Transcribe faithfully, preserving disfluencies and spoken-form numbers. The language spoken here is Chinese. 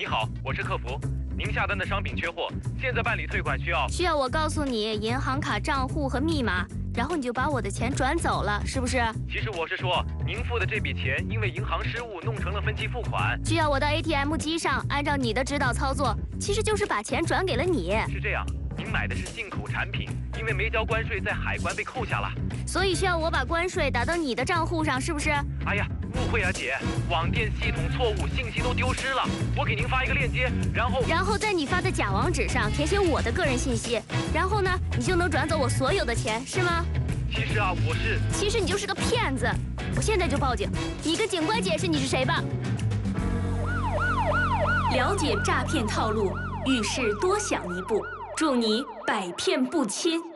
好，我是客服，您下单的商品缺货，现在办理退款需要。 需要我告诉你银行卡账户和密码，然后你就把我的钱转走了，是不是？ 其实我是说，您付的这笔钱因为银行失误弄成了分期付款。 需要我到 A T M 机上按照你的指导操作，其实就是把钱转给了你。 是这样，您买的是进口产品，因为没交关税，在海关被扣下了。 所以需要我把关税打到你的账户上，是不是？ 哎呀，误会啊姐，网店系统错误，信息都丢失了。我给您发一个链接，然后然后在你发的假网址上填写我的个人信息，然后呢，你就能转走我所有的钱，是吗？ 其实啊，我是…… 其实你就是个骗子，我现在就报警，你跟警官解释你是谁吧。 了解诈骗套路，遇事多想一步，祝你百骗不侵。